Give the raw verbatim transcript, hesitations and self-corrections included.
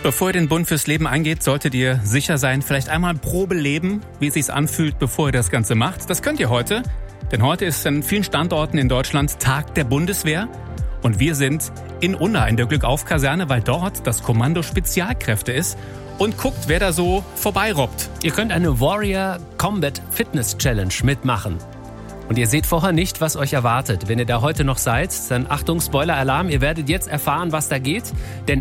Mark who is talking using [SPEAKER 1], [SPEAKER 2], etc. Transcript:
[SPEAKER 1] Bevor ihr den Bund fürs Leben eingeht, solltet ihr sicher sein, vielleicht einmal Probe leben, wie es sich anfühlt, bevor ihr das Ganze macht. Das könnt ihr heute, denn heute ist an vielen Standorten in Deutschland Tag der Bundeswehr. Und wir sind in Unna in der Glückauf-Kaserne, weil dort das Kommando Spezialkräfte ist und guckt, wer da so vorbeirobbt.
[SPEAKER 2] Ihr könnt eine Warrior Combat Fitness Challenge mitmachen. Und ihr seht vorher nicht, was euch erwartet. Wenn ihr da heute noch seid, dann Achtung, Spoiler-Alarm, ihr werdet jetzt erfahren, was da geht. Denn